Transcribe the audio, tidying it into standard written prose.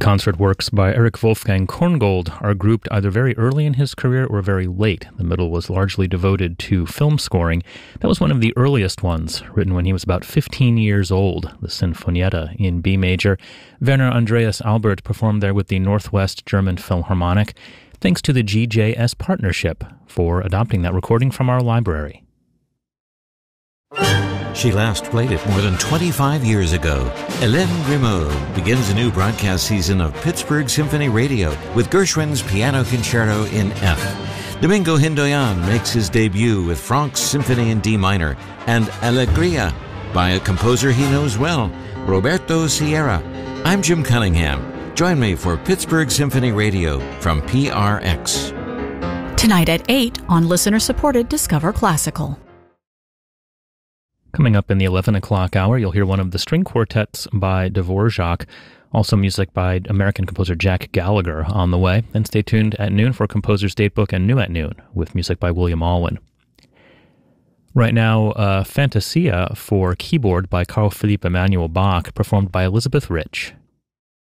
concert works by Erich Wolfgang Korngold are grouped either very early in his career or very late. The middle was largely devoted to film scoring. That was one of the earliest ones, written when he was about 15 years old, the Sinfonietta in B major. Werner Andreas Albert performed there with the Northwest German Philharmonic, thanks to the GJS Partnership for adopting that recording from our library. She last played it more than 25 years ago. Hélène Grimaud begins a new broadcast season of Pittsburgh Symphony Radio with Gershwin's Piano Concerto in F. Domingo Hindoyan makes his debut with Franck's Symphony in D minor and Allegria by a composer he knows well, Roberto Sierra. I'm Jim Cunningham. Join me for Pittsburgh Symphony Radio from PRX. Tonight at 8 on listener-supported Discover Classical. Coming up in the 11 o'clock hour, you'll hear one of the string quartets by Dvorak, also music by American composer Jack Gallagher on the way. And stay tuned at noon for Composer's Datebook and New at Noon with music by William Alwyn. Right now, Fantasia for keyboard by Carl Philipp Emanuel Bach, performed by Elizabeth Rich.